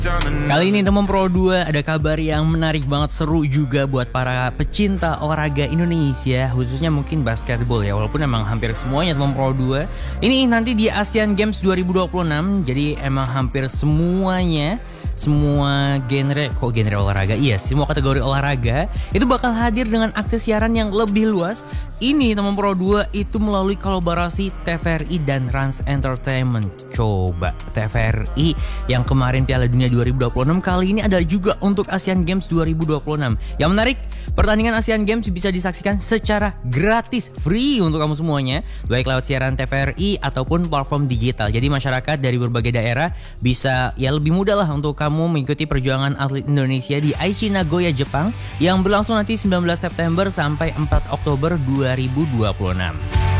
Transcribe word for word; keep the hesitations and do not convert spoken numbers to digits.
Kali ini teman Pro dua ada kabar yang menarik banget, seru juga buat para pecinta olahraga Indonesia, khususnya mungkin basketball ya, walaupun emang hampir semuanya teman Pro dua. Ini nanti di Asian Games dua ribu dua puluh enam, jadi emang hampir semuanya, semua genre, kok genre olahraga? Iya, semua kategori olahraga itu bakal hadir dengan akses siaran yang lebih luas. Ini teman Pro dua itu melalui kolaborasi T V R I dan Rans Entertainment. Coba T V R I yang kemarin Piala Dunia dua ribu dua puluh enam, kali ini ada juga untuk Asian Games dua ribu dua puluh enam. Yang menarik, pertandingan Asian Games bisa disaksikan secara gratis, free untuk kamu semuanya, baik lewat siaran T V R I ataupun platform digital. Jadi masyarakat dari berbagai daerah bisa ya lebih mudah lah untuk kamu mengikuti perjuangan atlet Indonesia di Aichi Nagoya, Jepang yang berlangsung nanti sembilan belas September sampai empat Oktober dua ribu dua puluh enam.